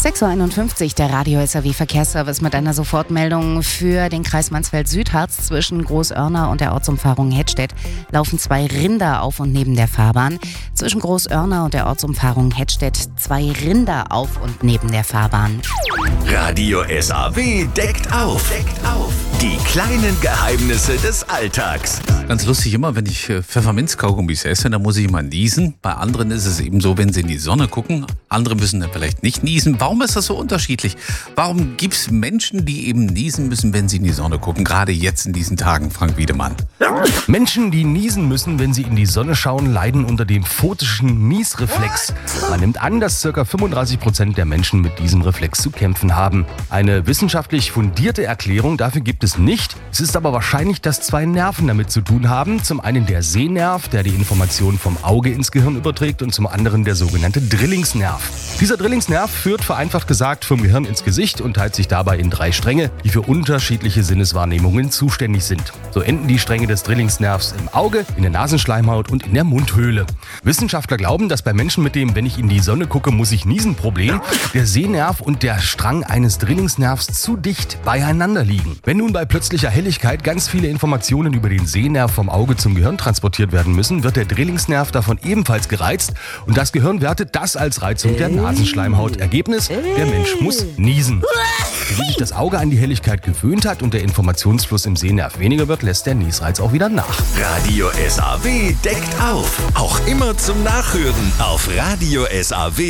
6.51 Uhr, der Radio SAW Verkehrsservice mit einer Sofortmeldung für den Kreis Mansfeld-Südharz. Zwischen Großoerna und der Ortsumfahrung Hettstedt laufen 2 Rinder auf und neben der Fahrbahn. Zwischen Großoerna und der Ortsumfahrung Hettstedt 2 Rinder auf und neben der Fahrbahn. Radio SAW deckt auf. Die kleinen Geheimnisse des Alltags. Ganz lustig, immer wenn ich Pfefferminzkaugummis esse, dann muss ich immer niesen. Bei anderen ist es eben so, wenn sie in die Sonne gucken. Andere müssen dann vielleicht nicht niesen. Warum ist das so unterschiedlich? Warum gibt es Menschen, die eben niesen müssen, wenn sie in die Sonne gucken? Gerade jetzt in diesen Tagen, Frank Wiedemann. Menschen, die niesen müssen, wenn sie in die Sonne schauen, leiden unter dem photischen Niesreflex. Man nimmt an, dass ca. 35% der Menschen mit diesem Reflex zu kämpfen haben. Eine wissenschaftlich fundierte Erklärung dafür gibt es nicht. Es ist aber wahrscheinlich, dass 2 Nerven damit zu tun haben. Zum einen der Sehnerv, der die Informationen vom Auge ins Gehirn überträgt, und zum anderen der sogenannte Drillingsnerv. Dieser Drillingsnerv führt vereinfacht gesagt vom Gehirn ins Gesicht und teilt sich dabei in 3 Stränge, die für unterschiedliche Sinneswahrnehmungen zuständig sind. So enden die Stränge des Drillingsnervs im Auge, in der Nasenschleimhaut und in der Mundhöhle. Wissenschaftler glauben, dass bei Menschen mit dem "Wenn ich in die Sonne gucke, muss ich niesen" Problem der Sehnerv und der Strang eines Drillingsnervs zu dicht beieinander liegen. Wenn nun bei plötzlicher Helligkeit ganz viele Informationen über den Sehnerv vom Auge zum Gehirn transportiert werden müssen, wird der Drillingsnerv davon ebenfalls gereizt und das Gehirn wertet das als Reizung der Nasenschleimhaut. Ergebnis: der Mensch muss niesen. Wie sich das Auge an die Helligkeit gewöhnt hat und der Informationsfluss im Sehnerv weniger wird, lässt der Niesreiz auch wieder nach. Radio SAW deckt auf. Auch immer zum Nachhören auf Radio SAW.